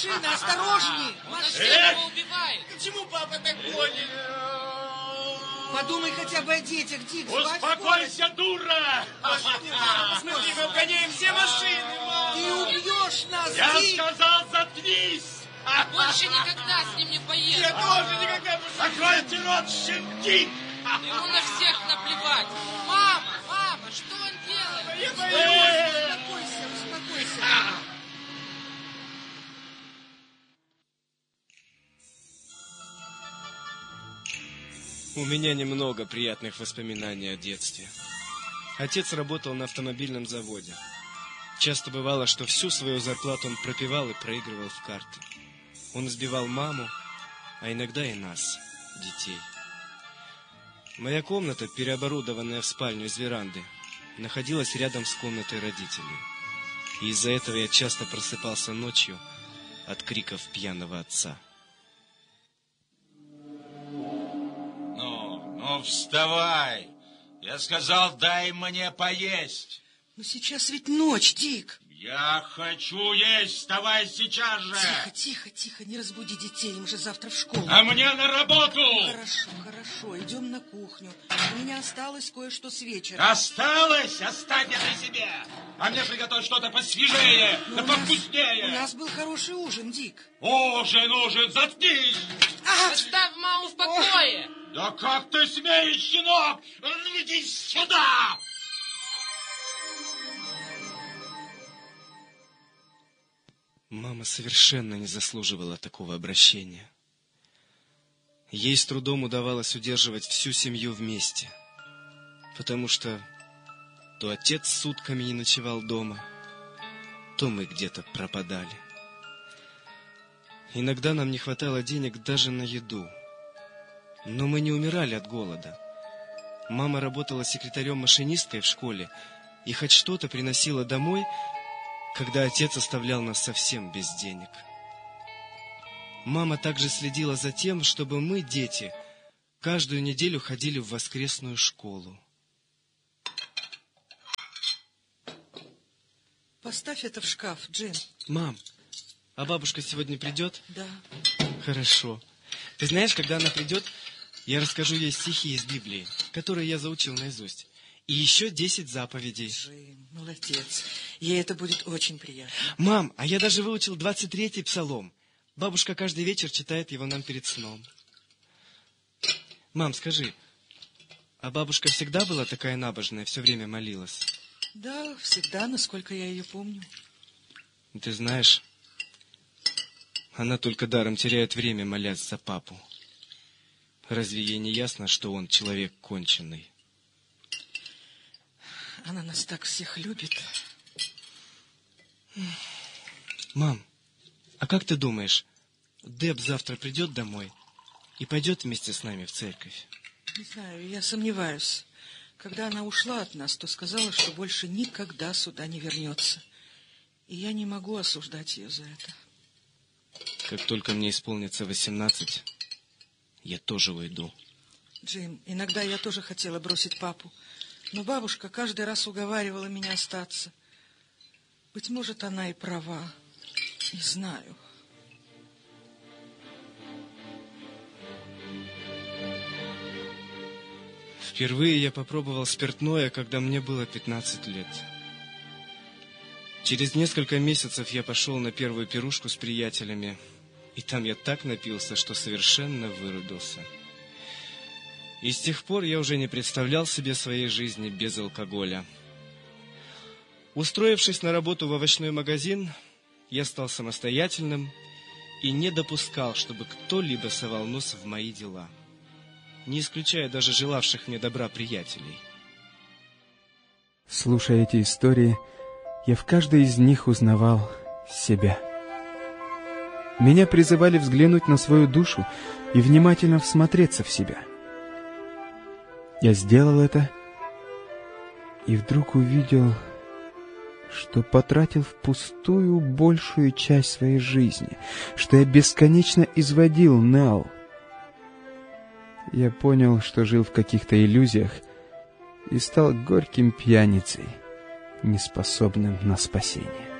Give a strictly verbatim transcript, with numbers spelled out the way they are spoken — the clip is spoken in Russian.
машина, осторожней! Машина его убивает! Почему папа так гонит? Подумай хотя бы о детях, Дик. Успокойся, дура! Мы с Диком гоняем все машины, мама! Ты убьешь нас, Я Дик! сказал, заткнись! Больше никогда с ним не поеду! Я тоже никогда больше... Закройте рот, щенки! Ему на всех наплевать! Мама, мама, что он делает? Я боюсь! Успокойся, успокойся. У меня немного приятных воспоминаний о детстве. Отец работал на автомобильном заводе. Часто бывало, что всю свою зарплату он пропивал и проигрывал в карты. Он избивал маму, а иногда и нас, детей. Моя комната, переоборудованная в спальню из веранды, находилась рядом с комнатой родителей. И из-за этого я часто просыпался ночью от криков пьяного отца. Ну, ну, вставай! Я сказал, дай мне поесть. Но сейчас ведь ночь, Дик. Я хочу есть, вставай сейчас же. Тихо, тихо, тихо, не разбуди детей, им же завтра в школу. А мне на работу. Хорошо, хорошо, идем на кухню. У меня осталось кое-что с вечера. Осталось? Оставь это себе. А мне приготовь что-то посвежее, да повкуснее. У нас был хороший ужин, Дик. Ужин, ужин, заткнись. Оставь маму в покое! Да как ты смеешь, щенок? Иди сюда! Мама совершенно не заслуживала такого обращения. Ей с трудом удавалось удерживать всю семью вместе, потому что то отец сутками не ночевал дома, то мы где-то пропадали. Иногда нам не хватало денег даже на еду, но мы не умирали от голода. Мама работала секретарем-машинисткой в школе и хоть что-то приносила домой, когда отец оставлял нас совсем без денег. Мама также следила за тем, чтобы мы, дети, каждую неделю ходили в воскресную школу. Поставь это в шкаф, Джин. Мам, а бабушка сегодня придет? Да. Хорошо. Ты знаешь, когда она придет, я расскажу ей стихи из Библии, которые я заучил наизусть. И еще десять заповедей. Джин, молодец. Ей это будет очень приятно. Мам, а я даже выучил двадцать третий псалом. Бабушка каждый вечер читает его нам перед сном. Мам, скажи, а бабушка всегда была такая набожная, все время молилась? Да, всегда, насколько я ее помню. Ты знаешь, она только даром теряет время, молясь за папу. Разве ей не ясно, что он человек конченый? Она нас так всех любит. Мам, а как ты думаешь, Деб завтра придет домой и пойдет вместе с нами в церковь? Не знаю, я сомневаюсь. Когда она ушла от нас, то сказала, что больше никогда сюда не вернется. И я не могу осуждать ее за это. Как только мне исполнится восемнадцать, я тоже уйду. Джим, иногда я тоже хотела бросить папу. Но бабушка каждый раз уговаривала меня остаться. Быть может, она и права. Не знаю. Впервые я попробовал спиртное, когда мне было пятнадцать лет. Через несколько месяцев я пошел на первую пирушку с приятелями, и там я так напился, что совершенно вырубился. И с тех пор я уже не представлял себе своей жизни без алкоголя. Устроившись на работу в овощной магазин, я стал самостоятельным и не допускал, чтобы кто-либо совал нос в мои дела, не исключая даже желавших мне добра приятелей. Слушая эти истории, я в каждой из них узнавал себя. Меня призывали взглянуть на свою душу и внимательно всмотреться в себя. Я сделал это и вдруг увидел, что потратил впустую большую часть своей жизни, что я бесконечно изводил Нелл. Я понял, что жил в каких-то иллюзиях и стал горьким пьяницей, неспособным на спасение.